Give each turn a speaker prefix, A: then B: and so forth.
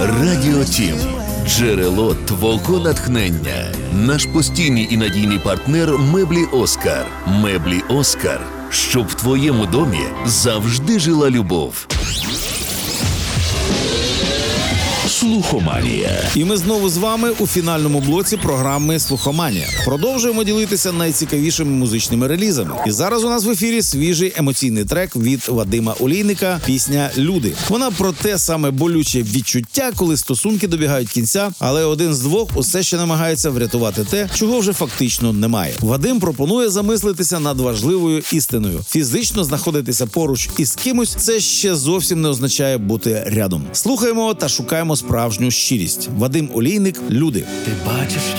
A: Радіо Тім. Джерело твого натхнення. Наш постійний і надійний партнер Меблі Оскар. Меблі Оскар. Щоб в твоєму домі завжди жила любов. Слухоманія.
B: І ми знову з вами у фінальному блоці програми «Слухоманія». Продовжуємо ділитися найцікавішими музичними релізами. І зараз у нас в ефірі свіжий емоційний трек від Вадима Олійника, пісня «Люди». Вона про те саме болюче відчуття, коли стосунки добігають кінця, але один з двох усе ще намагається врятувати те, чого вже фактично немає. Вадим пропонує замислитися над важливою істиною. Фізично знаходитися поруч із кимось – це ще зовсім не означає бути рядом. Слухаємо та шукаємо справжню щирість. Вадим Олійник, «Люди».
C: Ти бачиш